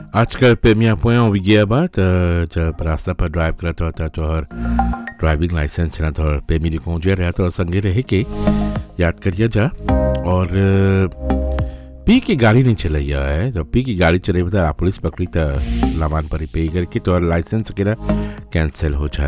आजकल प्रेमिया पोया हो गया बात जब रास्ता पर ड्राइव करता होता तो हर ड्राइविंग लाइसेंस ना तो प्रेमी लिखो जे रहा तो संगे रह के याद करिए जा और पी की गाड़ी नहीं चलाइया है जब पी की गाड़ी चले बता पुलिस पकड़ी तो लामान पर पे करके तो लाइसेंस वगैरह कैंसिल हो जाए